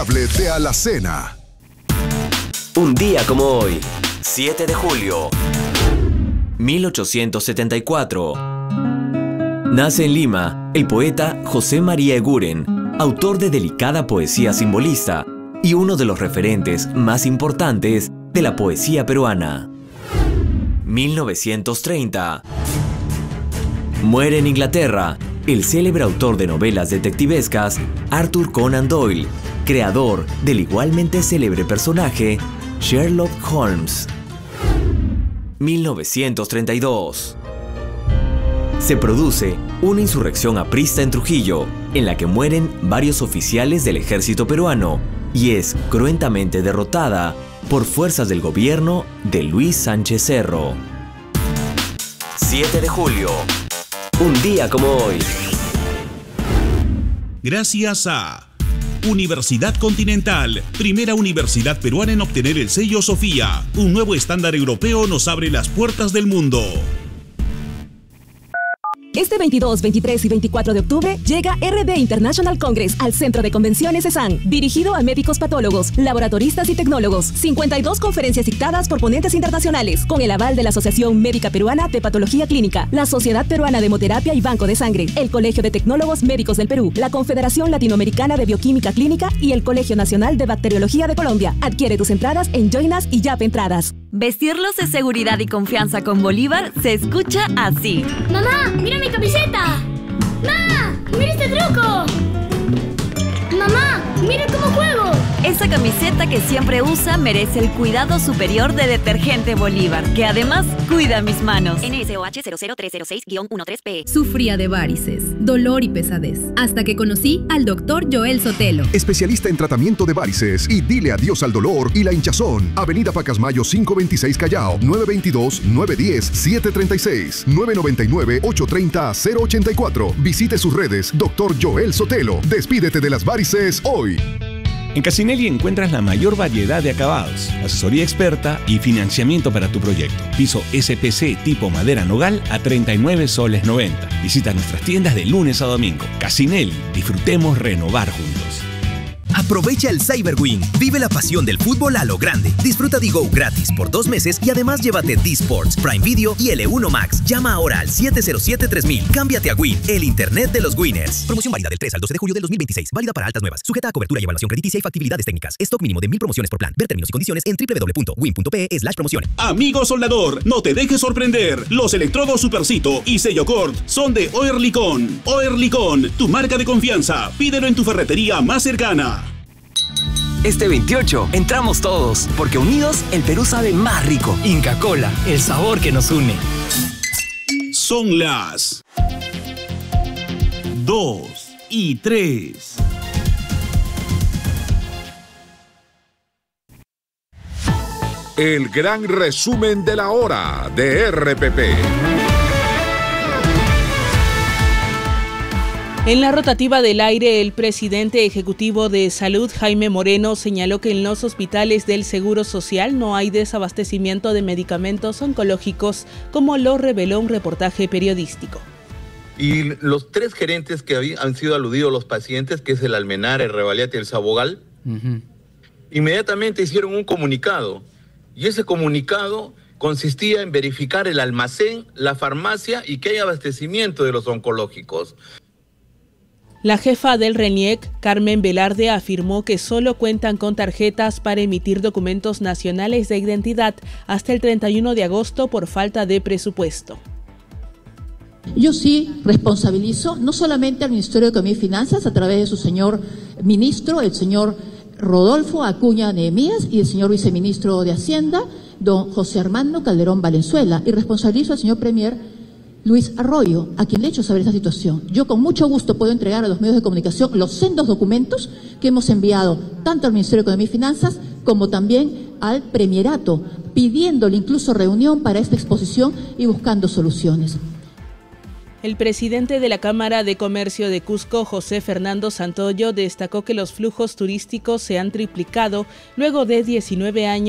De Alacena. Un día como hoy, 7 de julio, 1874. Nace en Lima el poeta José María Eguren, autor de delicada poesía simbolista y uno de los referentes más importantes de la poesía peruana. 1930. Muere en Inglaterra el célebre autor de novelas detectivescas Arthur Conan Doyle, creador del igualmente célebre personaje Sherlock Holmes. 1932. Se produce una insurrección aprista en Trujillo, en la que mueren varios oficiales del ejército peruano y es cruentamente derrotada por fuerzas del gobierno de Luis Sánchez Cerro. 7 de julio. Un día como hoy. Gracias a Universidad Continental, primera universidad peruana en obtener el sello Sofía. Un nuevo estándar europeo nos abre las puertas del mundo. Este 22, 23 y 24 de octubre llega RD International Congress al Centro de Convenciones ESAN, dirigido a médicos patólogos, laboratoristas y tecnólogos. 52 conferencias dictadas por ponentes internacionales, con el aval de la Asociación Médica Peruana de Patología Clínica, la Sociedad Peruana de Hemoterapia y Banco de Sangre, el Colegio de Tecnólogos Médicos del Perú, la Confederación Latinoamericana de Bioquímica Clínica y el Colegio Nacional de Bacteriología de Colombia. Adquiere tus entradas en Joinas y Yap Entradas. Vestirlos de seguridad y confianza con Bolívar se escucha así. ¡Mamá, mira mi camiseta! ¡Mamá, mira este truco! ¡Mamá, mira cómo juego! Esa camiseta que siempre usa merece el cuidado superior de Detergente Bolívar, que además cuida mis manos. NSOH 00306-13P. Sufría de varices, dolor y pesadez, hasta que conocí al Dr. Joel Sotelo, especialista en tratamiento de varices. Y dile adiós al dolor y la hinchazón. Avenida Pacasmayo 526 Callao, 922-910-736, 999-830-084. Visite sus redes, Dr. Joel Sotelo. Despídete de las varices hoy. En Casinelli encuentras la mayor variedad de acabados, asesoría experta y financiamiento para tu proyecto. Piso SPC tipo madera nogal a 39 soles 90. Visita nuestras tiendas de lunes a domingo. Casinelli, disfrutemos renovar juntos. Aprovecha el Cyberwing. Vive la pasión del fútbol a lo grande. Disfruta Digo gratis por 2 meses y además llévate D-Sports, Prime Video y L1 Max. Llama ahora al 707-3000. Cámbiate a Win, el internet de los winners. Promoción válida del 3 al 12 de julio del 2026. Válida para altas nuevas. Sujeta a cobertura y evaluación crediticia y factibilidades técnicas. Stock mínimo de 1000 promociones por plan. Ver términos y condiciones en www.win.pe/promociones. Amigo soldador, no te dejes sorprender. Los electrodos Supercito y Sellocort son de Oerlikon. Oerlikon, tu marca de confianza. Pídelo en tu ferretería más cercana. Este 28 entramos todos, porque unidos el Perú sabe más rico. Inca Kola, el sabor que nos une. Son las 2:03. El gran resumen de la hora de RPP. En la rotativa del aire, el presidente ejecutivo de Salud, Jaime Moreno, señaló que en los hospitales del Seguro Social no hay desabastecimiento de medicamentos oncológicos, como lo reveló un reportaje periodístico. Y los 3 gerentes que han sido aludidos los pacientes, que es el Almenar, el Revaliat y el Sabogal, inmediatamente hicieron un comunicado. Y ese comunicado consistía en verificar el almacén, la farmacia y que haya abastecimiento de los oncológicos. La jefa del RENIEC, Carmen Velarde, afirmó que solo cuentan con tarjetas para emitir documentos nacionales de identidad hasta el 31 de agosto por falta de presupuesto. Yo sí responsabilizo no solamente al Ministerio de Economía y Finanzas a través de su señor ministro, el señor Rodolfo Acuña Nehemías, y el señor viceministro de Hacienda, don José Armando Calderón Valenzuela, y responsabilizo al señor Premier Luis Arroyo, a quien le he hecho saber esta situación. Yo con mucho gusto puedo entregar a los medios de comunicación los sendos documentos que hemos enviado tanto al Ministerio de Economía y Finanzas como también al Premierato, pidiéndole incluso reunión para esta exposición y buscando soluciones. El presidente de la Cámara de Comercio de Cusco, José Fernando Santoyo, destacó que los flujos turísticos se han triplicado luego de 19 años